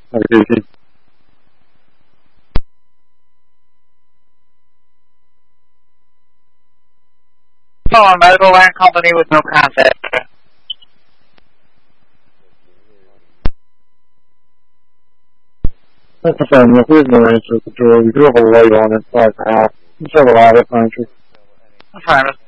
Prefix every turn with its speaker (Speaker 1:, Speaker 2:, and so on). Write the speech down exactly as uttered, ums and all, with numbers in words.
Speaker 1: Have a good day.
Speaker 2: Oh, a medical land company with no contact.
Speaker 1: That's the thing, if there's no answer at the door, we do have a light on inside the house. You have a lot of furniture.
Speaker 2: I'm fine with